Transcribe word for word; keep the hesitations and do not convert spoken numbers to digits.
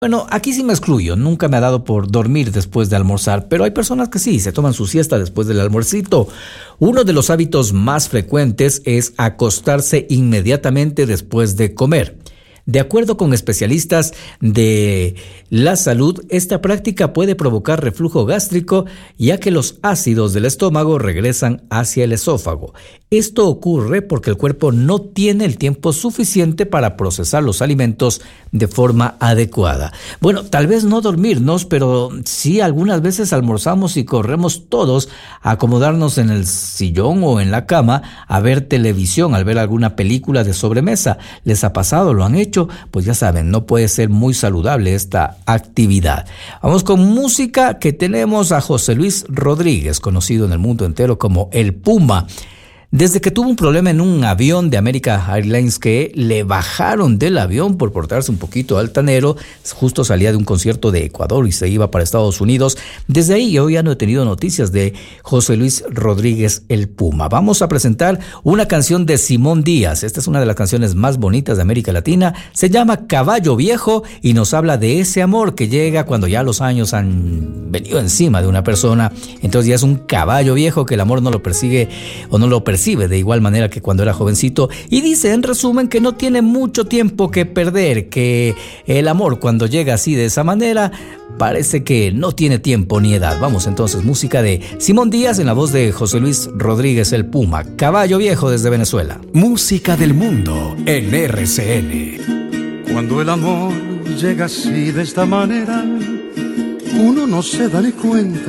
Bueno, aquí sí me excluyo, nunca me ha dado por dormir después de almorzar, pero hay personas que sí, se toman su siesta después del almuercito. Uno de los hábitos más frecuentes es acostarse inmediatamente después de comer. De acuerdo con especialistas de la salud, esta práctica puede provocar reflujo gástrico, ya que los ácidos del estómago regresan hacia el esófago. Esto ocurre porque el cuerpo no tiene el tiempo suficiente para procesar los alimentos de forma adecuada. Bueno, tal vez no dormirnos, pero sí algunas veces almorzamos y corremos todos a acomodarnos en el sillón o en la cama a ver televisión, al ver alguna película de sobremesa. ¿Les ha pasado? ¿Lo han hecho? Pues ya saben, no puede ser muy saludable esta actividad. Vamos con música, que tenemos a José Luis Rodríguez, conocido en el mundo entero como El Puma. Desde que tuvo un problema en un avión de American Airlines, que le bajaron del avión por portarse un poquito altanero, justo salía de un concierto de Ecuador y se iba para Estados Unidos. Desde ahí yo ya no he tenido noticias de José Luis Rodríguez El Puma. Vamos a presentar una canción de Simón Díaz. Esta es una de las canciones más bonitas de América Latina. Se llama Caballo Viejo y nos habla de ese amor que llega cuando ya los años han venido encima de una persona. Entonces ya es un caballo viejo que el amor no lo persigue o no lo persigue de igual manera que cuando era jovencito, y dice en resumen que no tiene mucho tiempo que perder, que el amor cuando llega así de esa manera parece que no tiene tiempo ni edad. Vamos entonces, música de Simón Díaz en la voz de José Luis Rodríguez El Puma, Caballo Viejo desde Venezuela. Música del mundo en R C N. Cuando el amor llega así de esta manera, uno no se da ni cuenta